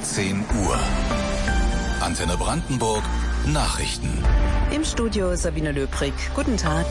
10 Uhr. Antenne Brandenburg, Nachrichten. Im Studio Sabine Löbrig. Guten Tag.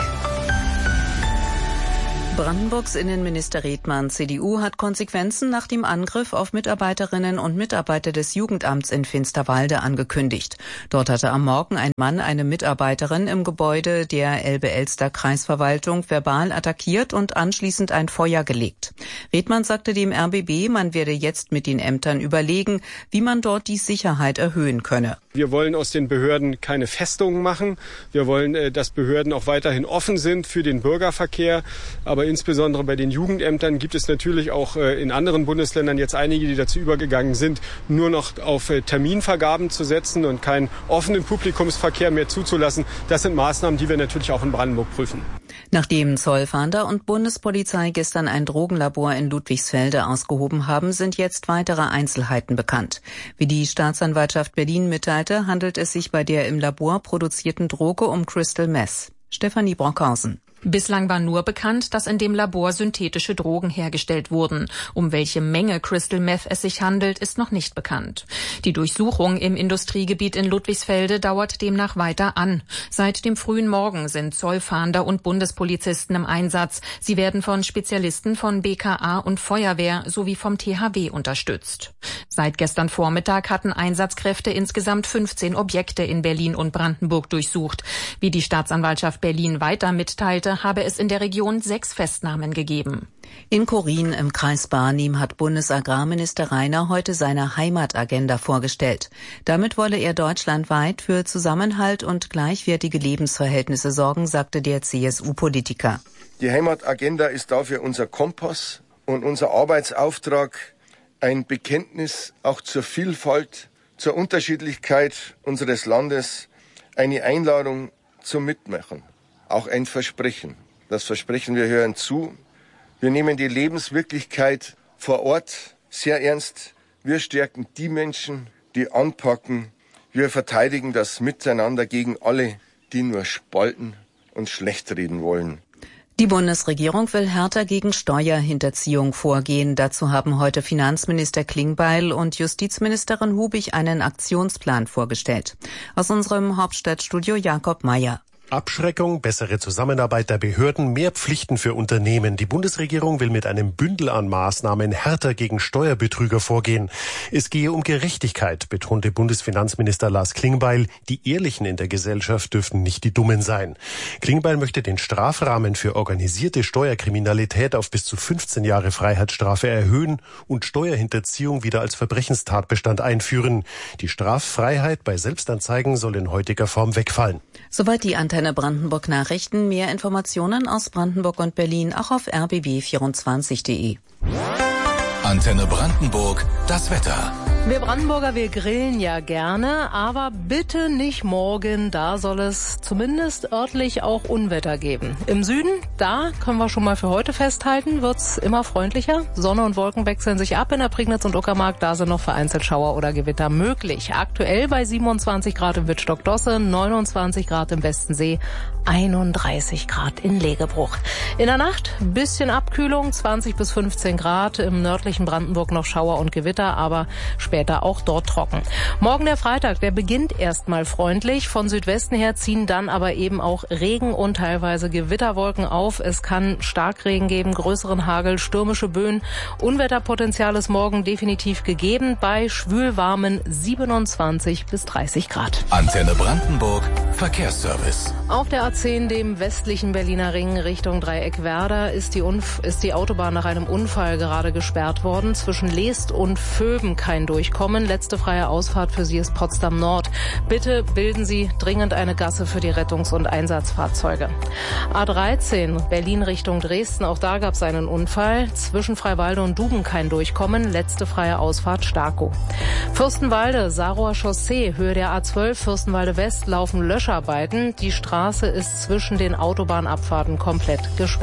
Brandenburgs Innenminister Redmann, CDU, hat Konsequenzen nach dem Angriff auf Mitarbeiterinnen und Mitarbeiter des Jugendamts in Finsterwalde angekündigt. Dort hatte am Morgen ein Mann eine Mitarbeiterin im Gebäude der Elbe-Elster-Kreisverwaltung verbal attackiert und anschließend ein Feuer gelegt. Redmann sagte dem RBB, man werde jetzt mit den Ämtern überlegen, wie man dort die Sicherheit erhöhen könne. Wir wollen aus den Behörden keine Festungen machen. Wir wollen, dass Behörden auch weiterhin offen sind für den Bürgerverkehr. Aber insbesondere bei den Jugendämtern gibt es natürlich auch in anderen Bundesländern jetzt einige, die dazu übergegangen sind, nur noch auf Terminvergaben zu setzen und keinen offenen Publikumsverkehr mehr zuzulassen. Das sind Maßnahmen, die wir natürlich auch in Brandenburg prüfen. Nachdem Zollfahnder und Bundespolizei gestern ein Drogenlabor in Ludwigsfelde ausgehoben haben, sind jetzt weitere Einzelheiten bekannt. Wie die Staatsanwaltschaft Berlin mitteilte, handelt es sich bei der im Labor produzierten Droge um Crystal Meth. Stefanie Brockhausen. Bislang war nur bekannt, dass in dem Labor synthetische Drogen hergestellt wurden. Um welche Menge Crystal Meth es sich handelt, ist noch nicht bekannt. Die Durchsuchung im Industriegebiet in Ludwigsfelde dauert demnach weiter an. Seit dem frühen Morgen sind Zollfahnder und Bundespolizisten im Einsatz. Sie werden von Spezialisten von BKA und Feuerwehr sowie vom THW unterstützt. Seit gestern Vormittag hatten Einsatzkräfte insgesamt 15 Objekte in Berlin und Brandenburg durchsucht. Wie die Staatsanwaltschaft Berlin weiter mitteilte, habe es in der Region 6 Festnahmen gegeben. In Korin im Kreis Barnim hat Bundesagrarminister Rainer heute seine Heimatagenda vorgestellt. Damit wolle er deutschlandweit für Zusammenhalt und gleichwertige Lebensverhältnisse sorgen, sagte der CSU-Politiker. Die Heimatagenda ist dafür unser Kompass und unser Arbeitsauftrag, ein Bekenntnis auch zur Vielfalt, zur Unterschiedlichkeit unseres Landes, eine Einladung zum Mitmachen. Auch ein Versprechen. Das Versprechen, wir hören zu. Wir nehmen die Lebenswirklichkeit vor Ort sehr ernst. Wir stärken die Menschen, die anpacken. Wir verteidigen das Miteinander gegen alle, die nur spalten und schlecht reden wollen. Die Bundesregierung will härter gegen Steuerhinterziehung vorgehen. Dazu haben heute Finanzminister Klingbeil und Justizministerin Hubig einen Aktionsplan vorgestellt. Aus unserem Hauptstadtstudio Jakob Mayer. Abschreckung, bessere Zusammenarbeit der Behörden, mehr Pflichten für Unternehmen. Die Bundesregierung will mit einem Bündel an Maßnahmen härter gegen Steuerbetrüger vorgehen. Es gehe um Gerechtigkeit, betonte Bundesfinanzminister Lars Klingbeil. Die Ehrlichen in der Gesellschaft dürften nicht die Dummen sein. Klingbeil möchte den Strafrahmen für organisierte Steuerkriminalität auf bis zu 15 Jahre Freiheitsstrafe erhöhen und Steuerhinterziehung wieder als Verbrechenstatbestand einführen. Die Straffreiheit bei Selbstanzeigen soll in heutiger Form wegfallen. Soweit die Antenne Brandenburg Nachrichten. Mehr Informationen aus Brandenburg und Berlin auch auf rbb24.de. Antenne Brandenburg, das Wetter. Wir Brandenburger, wir grillen ja gerne, aber bitte nicht morgen, da soll es zumindest örtlich auch Unwetter geben. Im Süden, da können wir schon mal für heute festhalten, wird's immer freundlicher. Sonne und Wolken wechseln sich ab in der Prignitz und Uckermark, da sind noch vereinzelt Schauer oder Gewitter möglich. Aktuell bei 27 Grad im Wittstock-Dosse, 29 Grad im Westensee, 31 Grad in Legebruch. In der Nacht ein bisschen Abkühlung, 20 bis 15 Grad, im nördlichen Brandenburg noch Schauer und Gewitter, aber später auch dort trocken. Morgen der Freitag, der beginnt erstmal freundlich. Von Südwesten her ziehen dann aber eben auch Regen und teilweise Gewitterwolken auf. Es kann Starkregen geben, größeren Hagel, stürmische Böen. Unwetterpotenzial ist morgen definitiv gegeben bei schwülwarmen 27 bis 30 Grad. Antenne Brandenburg, Verkehrsservice. Auf der A10, dem westlichen Berliner Ring Richtung Dreieck-Werder, ist die Autobahn nach einem Unfall gerade gesperrt worden. Zwischen Leest und Vöben kein Durchkommen. Letzte freie Ausfahrt für Sie ist Potsdam Nord. Bitte bilden Sie dringend eine Gasse für die Rettungs- und Einsatzfahrzeuge. A13, Berlin Richtung Dresden. Auch da gab es einen Unfall. Zwischen Freiwalde und Duben kein Durchkommen. Letzte freie Ausfahrt Starkow. Fürstenwalde, Sarower Chaussee, Höhe der A12, Fürstenwalde West laufen Löscharbeiten. Die Straße ist zwischen den Autobahnabfahrten komplett gesperrt.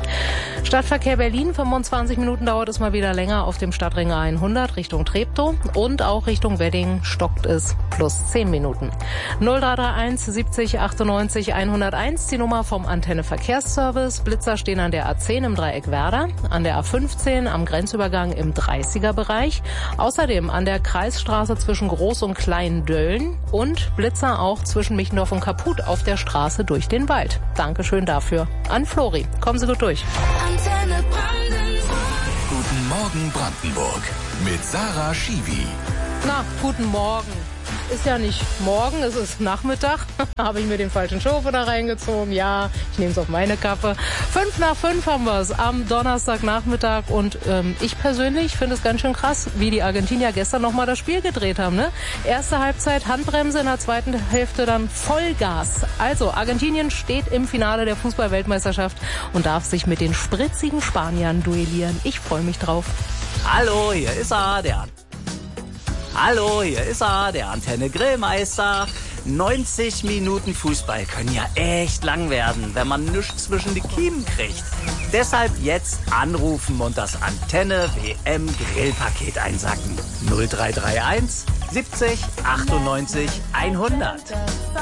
Stadtverkehr Berlin, 25 Minuten dauert es mal wieder länger auf dem Stadtring 100 Richtung Treptow und auch Richtung Wedding stockt es plus 10 Minuten. 0331 70 98 101, die Nummer vom Antenne Verkehrsservice. Blitzer stehen an der A10 im Dreieck Werder, an der A15 am Grenzübergang im 30er-Bereich, außerdem an der Kreisstraße zwischen Groß- und Klein-Dölln und Blitzer auch zwischen Michendorf und Kaput auf der Straße durch den Wald. Dankeschön dafür an Flori. Kommen Sie gut durch. Antenne Brandenburg. Guten Morgen Brandenburg mit Sarah Schiwi. Na, guten Morgen. Ist ja nicht morgen, es ist Nachmittag. Habe ich mir den falschen Schofer da reingezogen? Ja, ich nehme es auf meine Kappe. 5:05 haben wir es am Donnerstagnachmittag und ich persönlich finde es ganz schön krass, wie die Argentinier gestern nochmal das Spiel gedreht haben. Ne? Erste Halbzeit Handbremse, in der zweiten Hälfte dann Vollgas. Also Argentinien steht im Finale der Fußball-Weltmeisterschaft und darf sich mit den spritzigen Spaniern duellieren. Ich freue mich drauf. Hallo, hier ist er, der Antenne Grillmeister. 90 Minuten Fußball können ja echt lang werden, wenn man nichts zwischen die Kiemen kriegt. Deshalb jetzt anrufen und das Antenne WM Grillpaket einsacken. 0331 70 98 100.